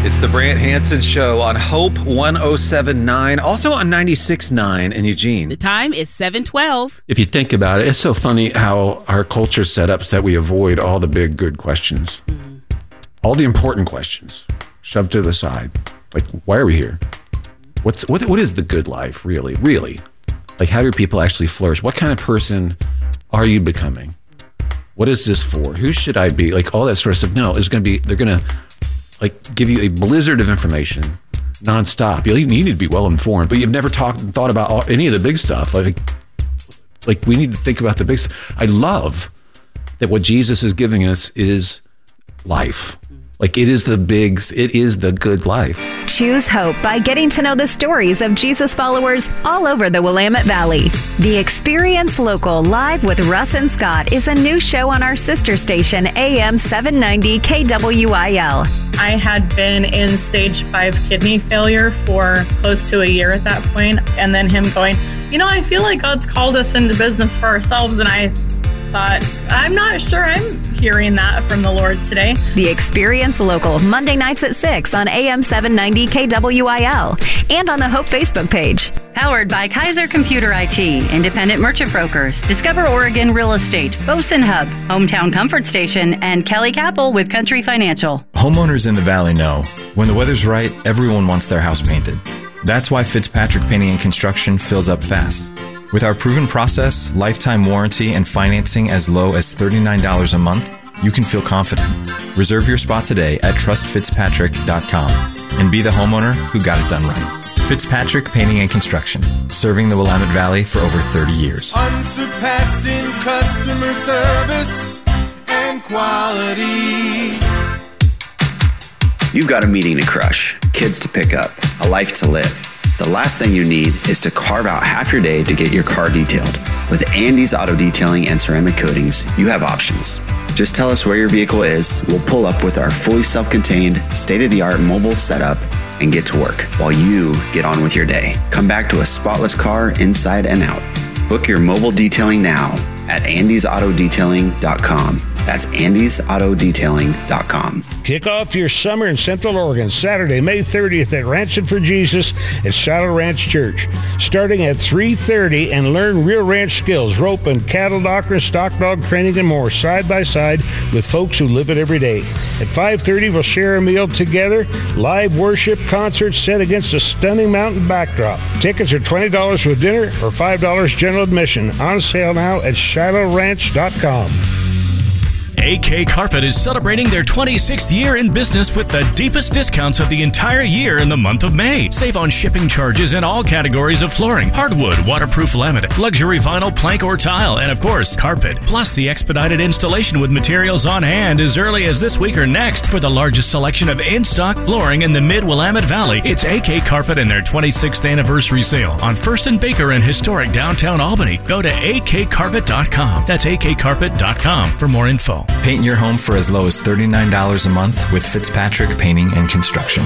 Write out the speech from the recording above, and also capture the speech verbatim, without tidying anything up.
It's the Brant Hansen Show on Hope one oh seven point nine, also on ninety-six point nine in Eugene. The time is seven twelve. If you think about it, it's so funny how our culture set up so that we avoid all the big, good questions. Mm-hmm. All the important questions shoved to the side. Like, why are we here? What's what? What is the good life, really? Really? Like, how do people actually flourish? What kind of person are you becoming? What is this for? Who should I be? Like, all that sort of stuff. No, it's going to be, they're going to, like, give you a blizzard of information nonstop. You, you need to be well informed, but you've never talked and thought about all, any of the big stuff. Like, like we need to think about the big stuff. I love that what Jesus is giving us is life. Like, it is the big, it is the good life. Choose hope by getting to know the stories of Jesus followers all over the Willamette Valley. The Experience Local Live with Russ and Scott is a new show on our sister station, A M seven ninety K W I L. I had been in stage five kidney failure for close to a year at that point, and then him going, you know, I feel like God's called us into business for ourselves, and I thought, I'm not sure I'm hearing that from the Lord today. The Experience Local, Monday nights at six on A M seven ninety K W I L and on the Hope Facebook page. Powered by Kaiser Computer I T, Independent Merchant Brokers, Discover Oregon Real Estate, Bosun Hub, Hometown Comfort Station, and Kelly Capel with Country Financial. Homeowners in the Valley know when the weather's right, everyone wants their house painted. That's why Fitzpatrick Painting and Construction fills up fast. With our proven process, lifetime warranty, and financing as low as thirty-nine dollars a month, you can feel confident. Reserve your spot today at trust fitzpatrick dot com and be the homeowner who got it done right. Fitzpatrick Painting and Construction, serving the Willamette Valley for over thirty years. Unsurpassed in customer service and quality. You've got a meeting to crush, kids to pick up, a life to live. The last thing you need is to carve out half your day to get your car detailed. With Andy's Auto Detailing and Ceramic Coatings, you have options. Just tell us where your vehicle is, we'll pull up with our fully self-contained, state-of-the-art mobile setup and get to work while you get on with your day. Come back to a spotless car inside and out. Book your mobile detailing now at andys auto detailing dot com. That's andys auto detailing dot com. Kick off your summer in Central Oregon, Saturday, May thirtieth at Ranching for Jesus at Shiloh Ranch Church. Starting at three thirty, and learn real ranch skills, rope and cattle doctrine, stock dog training, and more, side by side with folks who live it every day. At five thirty, we'll share a meal together, live worship concerts set against a stunning mountain backdrop. Tickets are twenty dollars for dinner or five dollars general admission. On sale now at shiloh ranch dot com. A K Carpet is celebrating their twenty-sixth year in business with the deepest discounts of the entire year in the month of May. Save on shipping charges in all categories of flooring, hardwood, waterproof laminate, luxury vinyl, plank or tile, and of course, carpet. Plus the expedited installation with materials on hand as early as this week or next. For the largest selection of in-stock flooring in the mid-Willamette Valley, it's A K Carpet and their twenty-sixth anniversary sale on First and Baker in historic downtown Albany. Go to a k carpet dot com. That's a k carpet dot com for more info. Paint your home for as low as thirty-nine dollars a month with Fitzpatrick Painting and Construction.